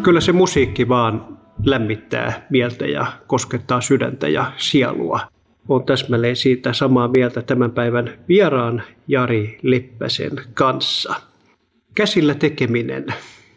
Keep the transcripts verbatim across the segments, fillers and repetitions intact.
Kyllä se musiikki vaan lämmittää mieltä ja koskettaa sydäntä ja sielua. Olen täsmälleen siitä samaa mieltä tämän päivän vieraan Jari Leppäsen kanssa. Käsillä tekeminen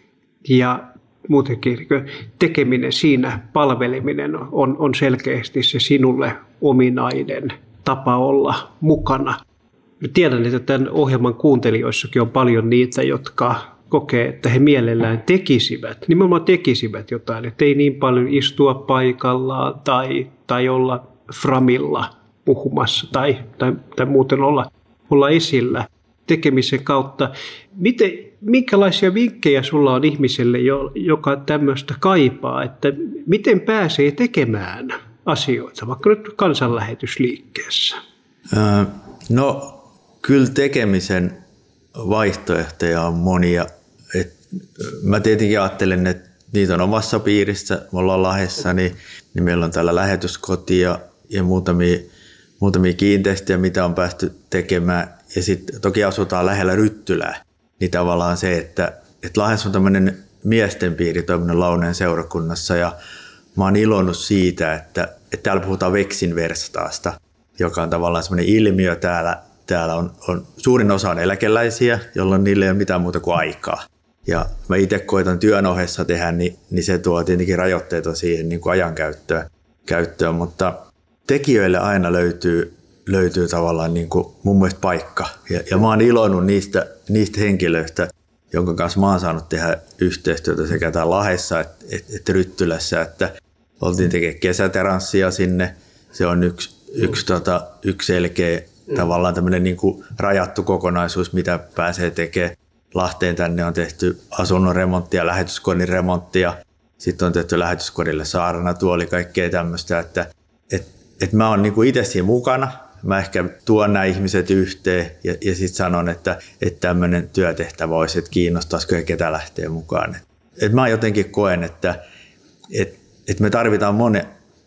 ja muutenkin tekeminen, siinä palveleminen on, on selkeästi se sinulle ominainen tapa olla mukana. Tiedän, että tämän ohjelman kuuntelijoissakin on paljon niitä, jotka kokee, että he mielellään tekisivät, nimenomaan tekisivät jotain, että ei niin paljon istua paikallaan tai, tai olla framilla puhumassa tai, tai, tai muuten olla, olla esillä tekemisen kautta. Miten, minkälaisia vinkkejä sulla on ihmiselle, joka tämmöistä kaipaa, että miten pääsee tekemään asioita, vaikka nyt kansanlähetysliikkeessä? Öö, no kyllä tekemisen vaihtoehtoja on monia. Et mä tietenkin ajattelen, että niitä on omassa piirissä. Me ollaan Lahdessa, niin, niin meillä on täällä lähetyskoti ja, ja muutamia, muutamia kiinteistöjä, mitä on päästy tekemään. Ja sitten toki asutaan lähellä Ryttylää. Niin tavallaan se, että, että Lahdessa on tämmöinen miesten piiri toiminut Launeen seurakunnassa. Ja mä oon ilonnut siitä, että, että täällä puhutaan Veksin verstaasta, joka on tavallaan semmoinen ilmiö täällä. Täällä on, on suurin osa on eläkeläisiä, jolloin niille ei ole mitään muuta kuin aikaa. Ja mä itse koitan työn ohessa tehdä, niin, niin se tuo tietenkin rajoitteita siihen niin kuin ajankäyttöön. Käyttöön, mutta tekijöille aina löytyy, löytyy tavallaan niin kuin mun mielestä paikka. Ja, ja mä oon iloinut niistä, niistä henkilöistä, jonka kanssa mä oon saanut tehdä yhteistyötä sekä täällä Lahdessa että, että, että Ryttylässä. Että oltiin tekemään kesäteranssia sinne. Se on yksi, yksi, tota, yksi selkeä tavallaan tämmöinen niin kuin rajattu kokonaisuus, mitä pääsee tekemään. Lahteen tänne on tehty asunnon remonttia, lähetyskodin remonttia. Sitten on tehty lähetyskodille saarnatuoli, kaikkea tämmöistä. Että et, et mä oon niin kuin itse siinä mukana. Mä ehkä tuon nämä ihmiset yhteen ja, ja sitten sanon, että, että tämmöinen työtehtävä olisi, että kiinnostaisiko ja ketä lähtee mukaan. Et, et mä jotenkin koen, että et, et me tarvitaan monen,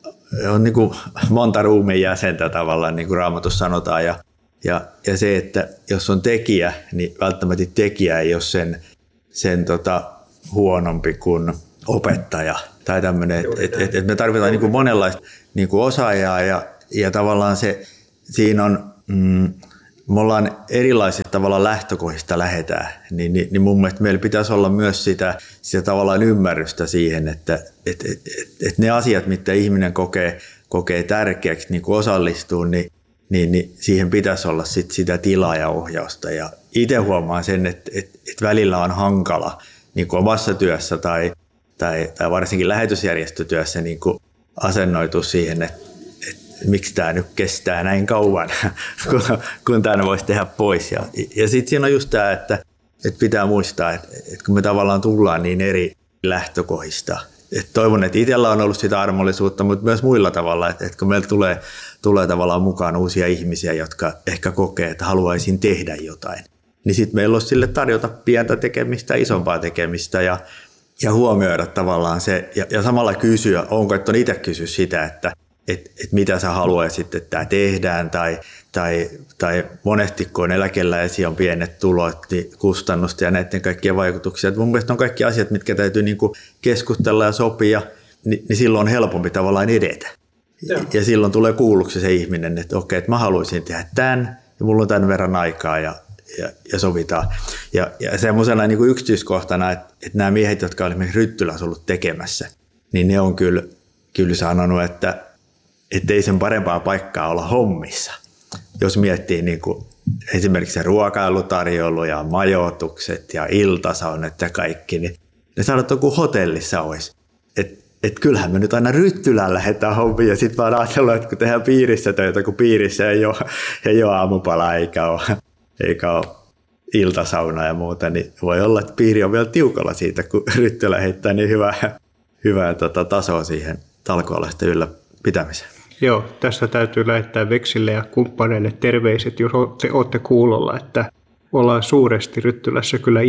on niin kuin monta ruumiin jäsentä tavallaan, niin kuin Raamatussa sanotaan. Ja, ja, ja se, että jos on tekijä, niin välttämättä tekijä ei ole sen, sen tota, huonompi kuin opettaja. Tai tämmöinen, että et, et, et me tarvitaan niin kuin monenlaista niin kuin osaajaa ja, ja tavallaan se, siinä on, mm, me ollaan erilaisista tavallaan lähtökohdista lähdetään, niin, niin, niin mun mielestä meillä pitäisi olla myös sitä, sitä tavallaan ymmärrystä siihen, että et, et, et, et ne asiat, mitä ihminen kokee, kokee tärkeäksi niin kuin osallistuu, niin, niin, niin siihen pitäisi olla sit sitä tilaa ja ohjausta. Ja itse huomaan sen, että et, et välillä on hankala niin kuin omassa työssä tai, tai, tai varsinkin lähetysjärjestötyössä niin kuin asennoitua siihen, että miksi tämä nyt kestää näin kauan, kun, kun tämä voisi tehdä pois. Ja, ja sitten siinä on just tämä, että, että pitää muistaa, että, että kun me tavallaan tullaan niin eri lähtökohdista. Että toivon, että itsellä on ollut sitä armollisuutta, mutta myös muilla tavalla, että, että kun meillä tulee, tulee tavallaan mukaan uusia ihmisiä, jotka ehkä kokee, että haluaisin tehdä jotain, niin sitten meillä olisi sille tarjota pientä tekemistä, isompaa tekemistä ja, ja huomioida tavallaan se ja, ja samalla kysyä, onko, että on itse kysyä sitä, että että et mitä sä haluaisit, että tämä tehdään, tai, tai, tai monesti kun on eläkeläisiä, on pienet tulot, niin kustannusta ja näiden kaikkien vaikutuksia. Et mun mielestä on kaikki asiat, mitkä täytyy niinku keskustella ja sopia, niin, niin silloin on helpompi tavallaan edetä. Ja, ja silloin tulee kuulluksi se ihminen, että okei, että mä haluaisin tehdä tämän, ja mulla on tämän verran aikaa, ja, ja, ja sovitaan. Ja, ja semmoisena niinku yksityiskohtana, että, että nämä miehet, jotka olivat esimerkiksi Ryttylässä ollut tekemässä, niin ne on kyllä, kyllä sanonut, että että ei sen parempaa paikkaa olla hommissa. Jos miettii niin kuin esimerkiksi se ruokailutarjoulu ja majoitukset ja iltasaunat ja kaikki, niin ne sanoo, että kun hotellissa olisi. Että et kyllähän me nyt aina Ryttylään lähdetään hommiin ja sitten vaan ajatellaan, että kun tehdään piirissä töitä, kun piirissä ei ole, ei ole aamupalaa eikä ole, eikä ole iltasauna ja muuta, niin voi olla, että piiri on vielä tiukalla siitä, kun Ryttylä heittää niin hyvää, hyvää tota, tasoa siihen talkoolaisten ylläpitämiseen. Joo, tässä täytyy lähettää Veksille ja kumppaneille terveiset, jos olette, olette kuulolla, että ollaan suuresti Ryttylässä kyllä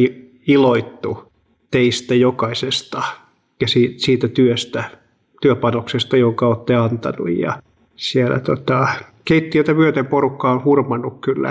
iloittu teistä jokaisesta ja siitä työstä, työpanoksesta, jonka olette antanut. Ja siellä tota, keittiötä myöten porukka on hurmannut kyllä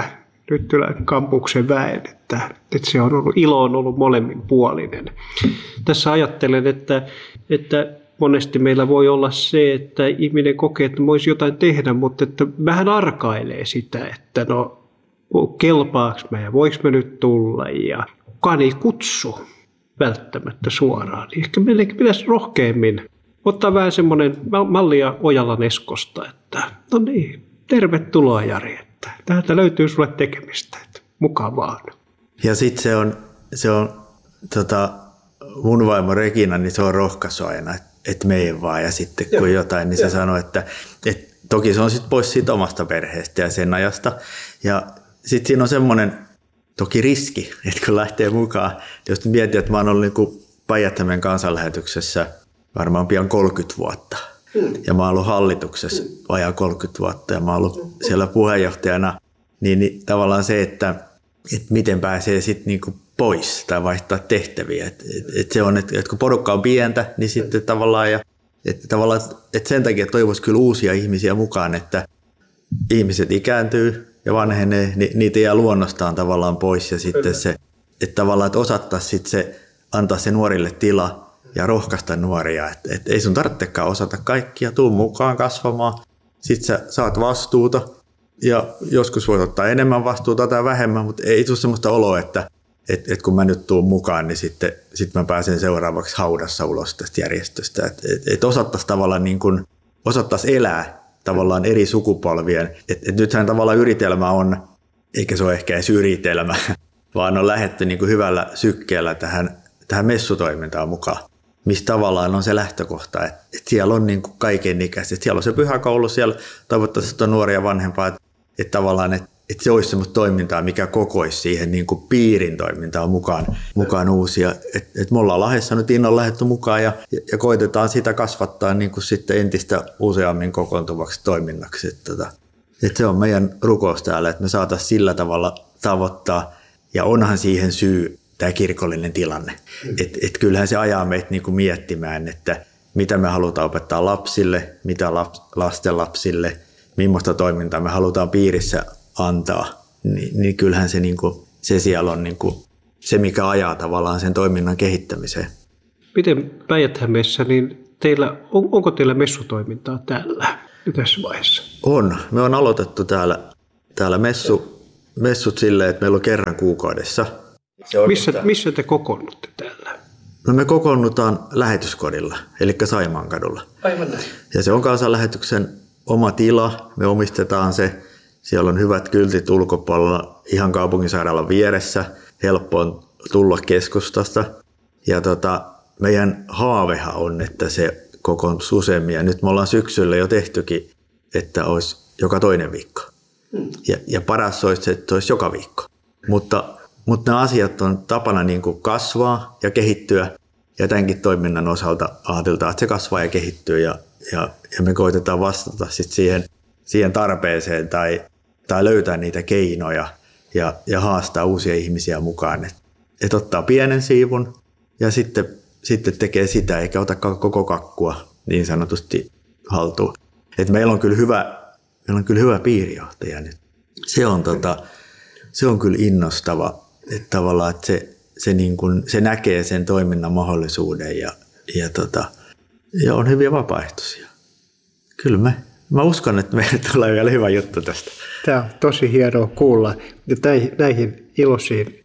Ryttylän kampuksen väen, että, että se on ollut, ilo on ollut molemminpuolinen. Tässä ajattelen, että, että monesti meillä voi olla se, että ihminen kokee, että voisi jotain tehdä, mutta että vähän arkailee sitä, että no kelpaaks mä ja voiko mä nyt tulla ja kukaan ei kutsu välttämättä suoraan. Niin ehkä meillekin pitäisi rohkeammin ottaa vähän semmoinen mallia Ojalan Eskosta, että no niin, tervetuloa Jari, että täältä löytyy sulle tekemistä, että mukaan vaan. Ja sitten se on, se on tota, mun vaimo Regina, niin se on rohkaisu aina, että et mene vaan. Ja sitten kun Joo. jotain, niin se sanoo, että et, toki se on sitten pois siitä omasta perheestä ja sen ajasta. Ja sitten siinä on semmoinen toki riski, että kun lähtee mukaan, jos mietin, että mä oon ollut niin Päijät-Hämeen kansanlähetyksessä varmaan pian kolmekymmentä vuotta. Mm. Ja mä oon ollut hallituksessa mm. vajaa kolmekymmentä vuotta ja mä oon ollut siellä puheenjohtajana. Niin, niin tavallaan se, että, että miten pääsee sitten niinku pois tai vaihtaa tehtäviä. Et, et, et se on, että et kun porukka on pientä, niin sitten tavallaan, ja, että tavallaan että sen takia toivoisi kyllä uusia ihmisiä mukaan, että ihmiset ikääntyy ja vanhenee, niin niitä jää luonnostaan tavallaan pois. Ja sitten kyllä. se, että tavallaan että osattaisiin sitten se, antaa se nuorille tila ja rohkaista nuoria. Että et ei sun tarvitsekaan osata kaikkia, tuu mukaan kasvamaan. Sitten sä saat vastuuta ja joskus voit ottaa enemmän vastuuta tai vähemmän, mutta ei tule sellaista oloa, että et, et kun mä nyt tuun mukaan, niin sitten sit mä pääsen seuraavaksi haudassa ulos tästä järjestöstä. Että et, et osattaisiin tavallaan niin kuin, osattaisiin elää tavallaan eri sukupolvien. Et, et nythän tavallaan yritelmä on, eikä se ole ehkä edes yritelmä, vaan on lähdetty niin kuin hyvällä sykkeellä tähän, tähän messutoimintaan mukaan. Mistä tavallaan on se lähtökohta, että, että siellä on niin kuin kaiken ikäiset. Siellä on se pyhäkoulu, siellä toivottavasti on nuoria vanhempaa, että, että tavallaan että, että se olisi semmoista toimintaa, mikä kokoisi siihen niin kuin piirin toimintaan mukaan, mukaan uusia. Että, että me ollaan Lahdessa nyt innolla lähdetty mukaan ja, ja koitetaan sitä kasvattaa niin kuin sitten entistä useammin kokoontuvaksi toiminnaksi. Että, että, että se on meidän rukous täällä, että me saataisiin sillä tavalla tavoittaa ja onhan siihen syy tämä kirkollinen tilanne. Mm. Että et kyllähän se ajaa meitä niinku miettimään, että mitä me halutaan opettaa lapsille, mitä laps, lasten lapsille, millaista toimintaa me halutaan piirissä antaa. Ni, niin kyllähän se, niinku, se siellä on niinku, se, mikä ajaa tavallaan sen toiminnan kehittämiseen. Miten Päijät-Hämeessä, niin teillä, on, onko teillä messutoimintaa täällä tässä vaiheessa? On. Me on aloitettu täällä, täällä messu, messut silleen, että meillä on kerran kuukaudessa. Missä, missä te kokoonnutte täällä? No me kokoonnutaan lähetyskodilla, eli Saimaankadulla. Aivan näin. Ja se on kansanlähetyksen oma tila, me omistetaan se. Siellä on hyvät kyltit ulkopuolella ihan kaupunginsairaalan vieressä. Helppo on tulla keskustasta. Ja tota, meidän haavehan on, että se kokoontuisi useammin. Ja nyt me ollaan syksyllä jo tehtykin, että olisi joka toinen viikko. Hmm. Ja, ja paras olisi, että olisi joka viikko. Mutta Mutta nämä asiat on tapana niin kuin kasvaa ja kehittyä. Ja tämänkin toiminnan osalta ajatellaan, että se kasvaa ja kehittyy. Ja, ja, ja me koitetaan vastata sit siihen, siihen tarpeeseen tai, tai löytää niitä keinoja ja, ja haastaa uusia ihmisiä mukaan. Että et ottaa pienen siivun ja sitten, sitten tekee sitä eikä ota koko kakkua niin sanotusti haltuun. Et meillä on kyllä hyvä, meillä on kyllä hyvä piirijohtaja nyt. Se on, tota, se on kyllä innostava. Että tavallaan että se, se, niin kuin, se näkee sen toiminnan mahdollisuuden ja, ja, tota, ja on hyviä vapaaehtoisia. Kyllä me, mä uskon, että meille tulee vielä hyvä juttu tästä. Tämä on tosi hienoa kuulla. Ja näihin, näihin iloisiin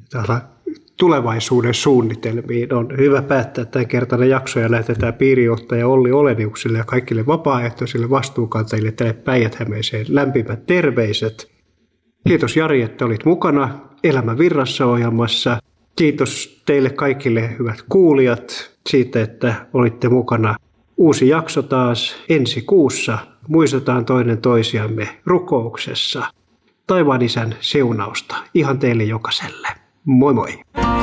tulevaisuuden suunnitelmiin on hyvä päättää tämän kertainen jakso ja lähetetään piirijohtaja Olli Oleniukselle ja kaikille vapaaehtoisille vastuunkantajille tänne Päijät-Hämeeseen lämpimät terveiset. Kiitos Jari, että olit mukana Elämän virrassa -ohjelmassa. Kiitos teille kaikille hyvät kuulijat siitä, että olitte mukana. Uusi jakso taas ensi kuussa. Muistetaan toinen toisiamme rukouksessa. Taivaan Isän siunausta ihan teille jokaiselle. Moi moi!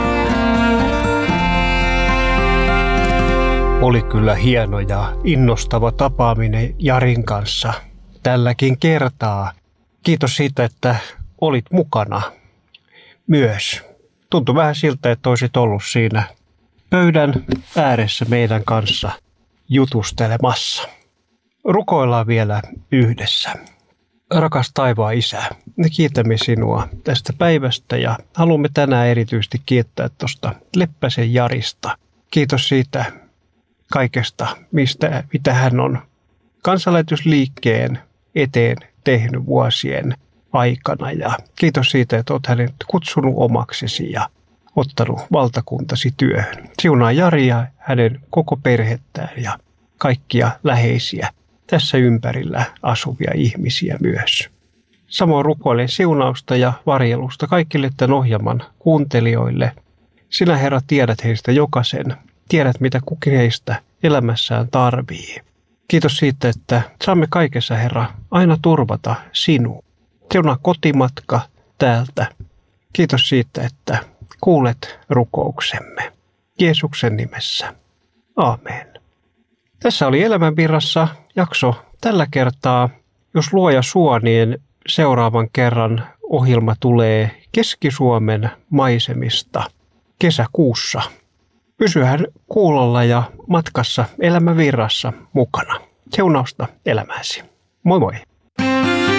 Oli kyllä hieno ja innostava tapaaminen Jarin kanssa tälläkin kertaa. Kiitos siitä, että olit mukana myös. Tuntui vähän siltä, että olisit ollut siinä pöydän ääressä meidän kanssa jutustelemassa. Rukoillaan vielä yhdessä. Rakas taivaan Isä, me kiitämme sinua tästä päivästä ja haluamme tänään erityisesti kiittää tuosta Leppäsen Jarista. Kiitos siitä kaikesta, mistä, mitä hän on kansanlähetysliikkeen eteen tehnyt vuosien aikana. Ja kiitos siitä, että olet hänet kutsunut omaksesi ja ottanut valtakuntasi työhön. Siunaa Jaria, hänen koko perhettään ja kaikkia läheisiä tässä ympärillä asuvia ihmisiä myös. Samoin rukoilen siunausta ja varjelusta kaikille tämän ohjelman kuuntelijoille. Sinä, Herra, tiedät heistä jokaisen. Tiedät, mitä kukin heistä elämässään tarvii. Kiitos siitä, että saamme kaikessa, Herra, aina turvata sinua. Siunaa kotimatka täältä. Kiitos siitä, että kuulet rukouksemme. Jeesuksen nimessä. Aamen. Tässä oli Elämänvirrassa jakso tällä kertaa. Jos Luoja suo, niin seuraavan kerran ohjelma tulee Keski-Suomen maisemista kesäkuussa. Pysyhän kuulolla ja matkassa Elämänvirrassa mukana. Siunausta elämääsi. Moi moi!